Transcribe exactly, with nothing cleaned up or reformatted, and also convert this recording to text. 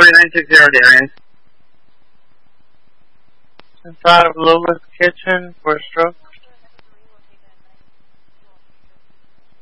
nine six zero, Darian. Inside of Lula's kitchen for a stroke.